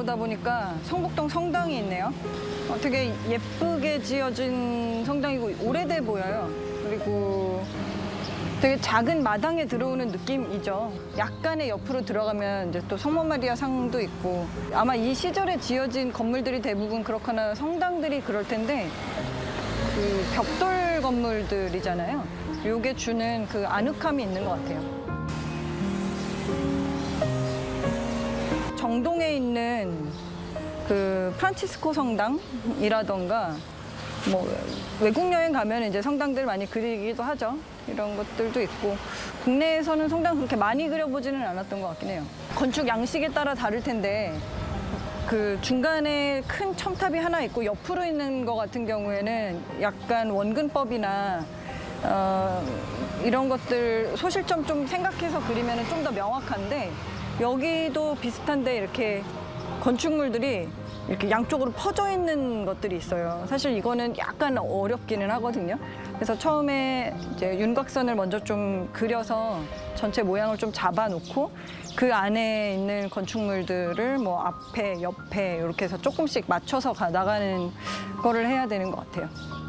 나오다 보니까 성북동 성당이 있네요. 되게 예쁘게 지어진 성당이고 오래돼 보여요. 그리고 되게 작은 마당에 들어오는 느낌이죠. 약간의 옆으로 들어가면 이제 또 성모 마리아 상도 있고 아마 이 시절에 지어진 건물들이 대부분 그렇거나 성당들이 그럴 텐데 그 벽돌 건물들이잖아요. 요게 주는 그 아늑함이 있는 것 같아요. 정동에 있는 그 프란치스코 성당이라던가 뭐 외국 여행 가면 이제 성당들 많이 그리기도 하죠. 이런 것들도 있고 국내에서는 성당 그렇게 많이 그려보지는 않았던 것 같긴 해요. 건축 양식에 따라 다를 텐데 그 중간에 큰 첨탑이 하나 있고 옆으로 있는 것 같은 경우에는 약간 원근법이나 이런 것들 소실점 좀 생각해서 그리면 좀 더 명확한데 여기도 비슷한데 이렇게 건축물들이 이렇게 양쪽으로 퍼져 있는 것들이 있어요. 사실 이거는 약간 어렵기는 하거든요. 그래서 처음에 이제 윤곽선을 먼저 좀 그려서 전체 모양을 좀 잡아놓고 그 안에 있는 건축물들을 뭐 앞에, 옆에 이렇게 해서 조금씩 맞춰서 나가는 거를 해야 되는 것 같아요.